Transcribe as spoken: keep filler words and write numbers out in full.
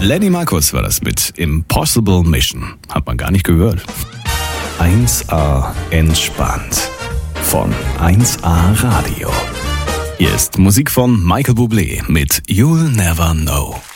Lenny Markus war das mit Impossible Mission. Hat man gar nicht gehört. eins A entspannt. Von eins A Radio. Hier ist Musik von Michael Bublé mit You'll Never Know.